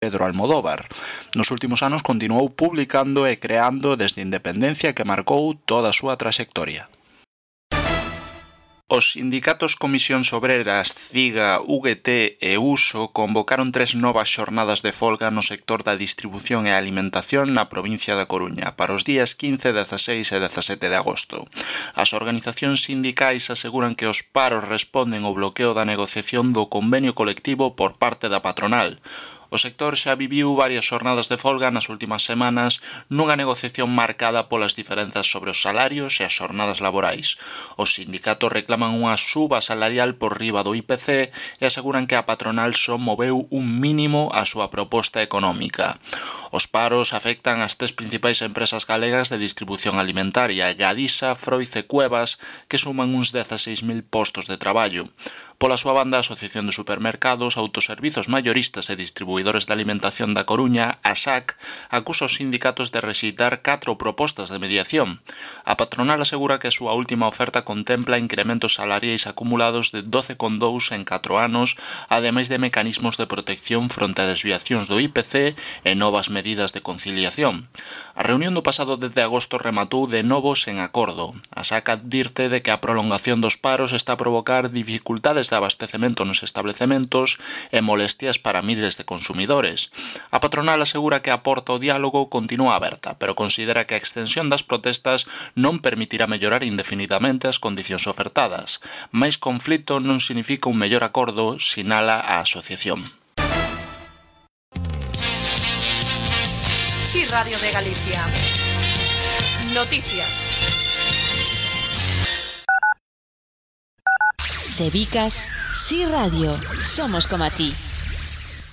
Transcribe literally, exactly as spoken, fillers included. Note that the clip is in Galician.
Pedro Almodóvar. Nos últimos anos continuou publicando e creando desde a independencia que marcou toda a súa traxectoria. Os sindicatos Comisións Obreras, CIGA, U G T e USO convocaron tres novas xornadas de folga no sector da distribución e alimentación na provincia da Coruña para os días quince, dezaseis e dezasete de agosto. As organizacións sindicais aseguran que os paros responden ao bloqueo da negociación do convenio colectivo por parte da patronal. O sector xa viviu varias xornadas de folga nas últimas semanas nunha negociación marcada polas diferenzas sobre os salarios e as xornadas laborais. Os sindicatos reclaman unha suba salarial por riba do I P C e aseguran que a patronal só moveu un mínimo a súa proposta económica. Os paros afectan as tres principais empresas galegas de distribución alimentaria, Gadisa, Froiz e Cuevas, que suman uns dezaseis mil postos de traballo. Pola súa banda, a Asociación de Supermercados, Autoservizos Mayoristas e Distribuidores de Alimentación da Coruña, A S A C, acusa os sindicatos de rexeitar catro propostas de mediación. A patronal asegura que a súa última oferta contempla incrementos salariais acumulados de doce coma dous en catro anos, ademais de mecanismos de protección fronte a desviacións do I P C e novas medidas de conciliación. A reunión do pasado dez de agosto rematou de novo sen acordo. A S A C advirte de que a prolongación dos paros está a provocar dificultades de abastecemento nos establecementos e molestias para miles de consumidores. A patronal asegura que a porta ao diálogo continúa aberta, pero considera que a extensión das protestas non permitirá mellorar indefinidamente as condicións ofertadas. Máis conflito non significa un mellor acordo, sinala a asociación. Sí, Radio de Galicia. Noticias. Sebicas, Sí Radio, somos como a ti.